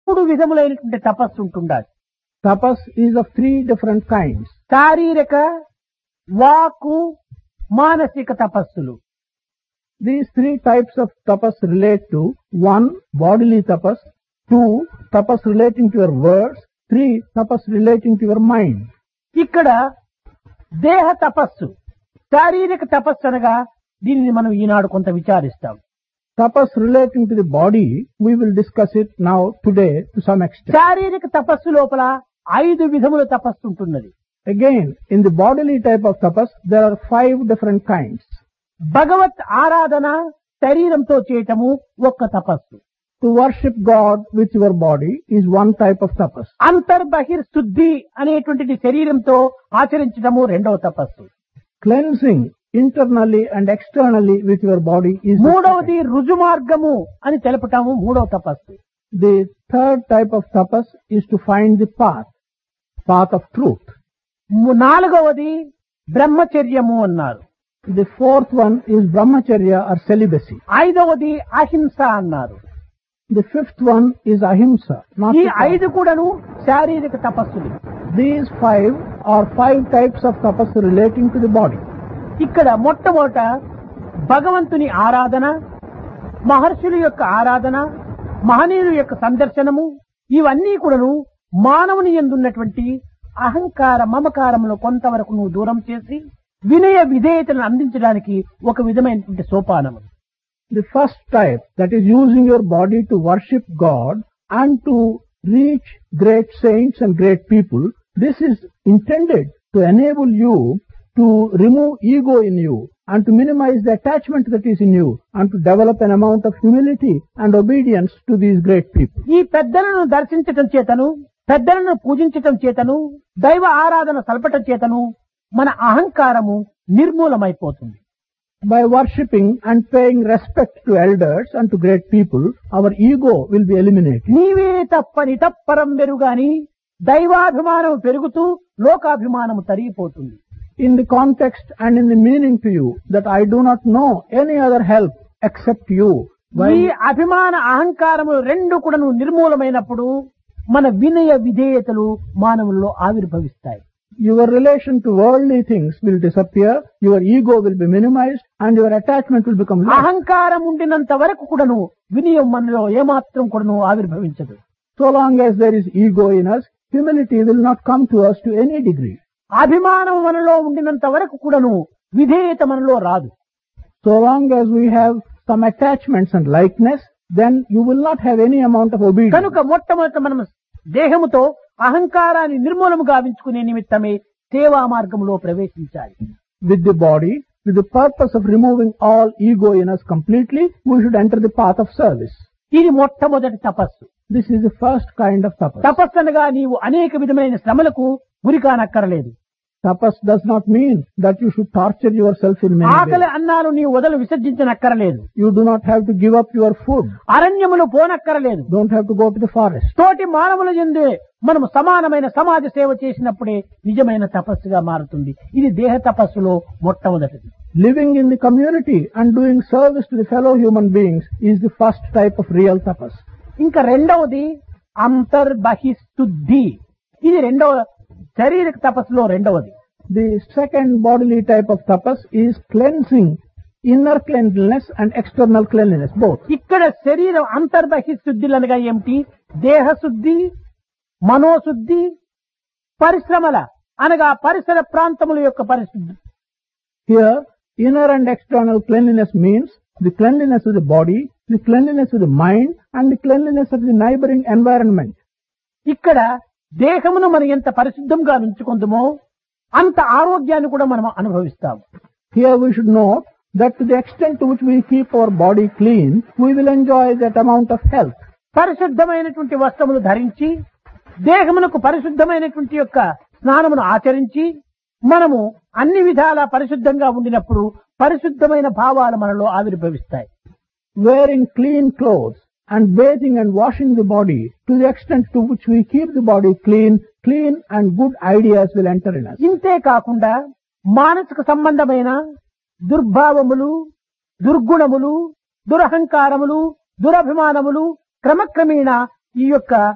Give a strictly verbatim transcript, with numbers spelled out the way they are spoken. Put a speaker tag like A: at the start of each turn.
A: మూడు విధములైనటువంటి తపస్సు ఉంటుండాలి.
B: Tapas is of three different kinds.
A: శారీరక, వాక్కు, మానసిక తపస్సులు.
B: These three types of tapas relate to one, bodily tapas, two, tapas relating to your words, three, tapas relating to your mind.
A: ఇక్కడ దేహ తపస్సు, శారీరక తపస్సు అనగా దీనిని మనం ఈనాడు కొంత విచారిస్తాం.
B: Tapas relating to the body, we will discuss it now today to some extent.
A: శారీరక తపస్సు లోపల ఐదు విధముల తపస్సు ఉంటున్నది.
B: Again, in the bodily type of tapas, there are five different kinds.
A: భగవత్ ఆరాధన శరీరంతో చేయటము ఒక్క తపస్సు.
B: To worship God with your body is one type of tapas.
A: అంతర్బహిర్ శుద్ధి అనేటువంటిది శరీరంతో ఆచరించటము రెండవ తపస్సు.
B: Cleansing internally and externally with your body is the
A: మూడవది రుజు మార్గము అని తెలపటము మూడవ తపస్సు.
B: The third type of tapas is to find the path, path of truth.
A: ము- నాలుగవది బ్రహ్మచర్యము అన్నారు.
B: The fourth one is brahmacharya or celibacy.
A: ఐదవది అహింస అన్నారు.
B: The fifth one is ahimsa. Not
A: ఈ
B: to kill.
A: ఐదు కూడాను శారీరక తపస్సులు.
B: These five are five types of tapas relating to the body.
A: ఇక్కడ మొట్టమొదట భగవంతుని ఆరాధన, మహర్షుల యొక్క ఆరాధన, మహనీయుల యొక్క సందర్శనము, ఇవన్నీ కూడాను మానవుని యందున్నటువంటి అహంకార మమకారములు కొంతవరకు నువ్వు దూరం చేసి వినయ విధేయతలను అందించడానికి ఒక విధమైనటువంటి సోపానము.
B: The first type, that is using your body to worship God and to reach great saints and great people, this is intended to enable you to remove ego in you and to minimize the attachment that is in you and to develop an amount of humility and obedience to these great people.
A: ఈ పెద్దలను దర్శించటం చేతను, పెద్దలను పూజించటం చేతను, దైవ ఆరాధన సల్పటం చేతను మన అహంకారము నిర్మూలమైపోతుంది.
B: By worshipping and paying respect to elders and to great people, our ego will be eliminated.
A: నీవే తప్పని తప్పరం వెరుగాని దైవాభిమానం పెరుగుతూ లోకాభిమానము తరిగిపోతుంది.
B: In the context and in the meaning to you that I do not know any other help except you.
A: ఈ
B: While
A: అభిమాన అహంకారము రెండు కూడా నిర్మూలమైనప్పుడు మన వినయ విధేయతలు మానవుల్లో ఆవిర్భవిస్తాయి.
B: your relation to worldly things will disappear, your ego will be minimized, and your attachment will become less.
A: అహంకారం ఉండినంత వరకు కూడాను వినయం మనలో ఏమాత్రం కూడాను ఆవిర్భవించదు.
B: So long as there is ego in us, humility will not come to us to any degree.
A: అభిమానం మనలో ఉండినంత వరకు కూడాను విధేయత మనలో రాదు.
B: So long as we have some attachments and likeness, then you will not have any amount of obedience.
A: కనుక మొట్టమొదట మనం దేహముతో అహంకారాన్ని నిర్మూలము గావించుకునే నిమిత్తమే సేవా మార్గంలో ప్రవేశించాలి.
B: With the body, with the purpose of removing all ego in us completely, we should enter the path of service.
A: ఇది మొట్టమొదటి తపస్సు.
B: This is the first kind of tapas.
A: తపస్సు అనగా నీవు అనేక విధమైన శ్రమలకు గురి కానక్కరలేదు.
B: Tapas does not mean that you should torture yourself in many
A: ఆకలి
B: ways.
A: అన్నాలు నీవు వదలు విసర్జించనక్కరలేదు.
B: You do not have to give up your food.
A: అరణ్యములు పోనక్కరలేదు.
B: Don't have to go to the forest.
A: తోటి మానవుల యందే మనము సమానమైన సమాజ సేవ చేసినప్పుడే నిజమైన తపస్సుగా మారుతుంది. ఇది దేహ తపస్సులో మొట్టమొదటిది.
B: Living in the community and doing service to the fellow human beings is the first type of real tapas.
A: ఇంకా రెండవది అంతర్బహిశుద్ధి. ఇది రెండవ శారీరక తపస్సులో రెండవది.
B: The second bodily type of tapas is cleansing, inner cleanliness and external cleanliness, both.
A: ఇక్కడ శరీరం అంతర్బహిశుద్ధులు అనగా ఏమిటి? దేహశుద్ధి, మనోశుద్ధి, పరిశ్రమల అనగా పరిసర ప్రాంతముల యొక్క పరిశుద్ధి.
B: Here, inner and external cleanliness means the cleanliness of the body, the cleanliness of the mind and the cleanliness of the neighboring environment.
A: ఇక్కడ దేహమును మనం ఎంత పరిశుద్ధంగా ఉంచుకుందామో అంత ఆరోగ్యాన్ని కూడా మనం అనుభవిస్తాము.
B: Here we should note that to the extent to which we keep our body clean, we will enjoy that amount of health.
A: పరిశుద్ధమైనటువంటి వస్త్రములు ధరించి దేహమునకు పరిశుద్ధమైనటువంటి యొక్క స్నానమును ఆచరించి మనము అన్ని విధాలా పరిశుద్ధంగా ఉండినప్పుడు పరిశుద్ధమైన భావాలు మనలో ఆవిర్భవిస్తాయి.
B: Wearing clean clothes and bathing and washing the body, to the extent to which we keep the body clean, clean and good ideas will enter in us.
A: ఇంతే కాకుండా మానసిక సంబంధమైన దుర్భావములు, దుర్గుణములు, దురహంకారములు, దురభిమానములు క్రమక్రమేణా ఈ యొక్క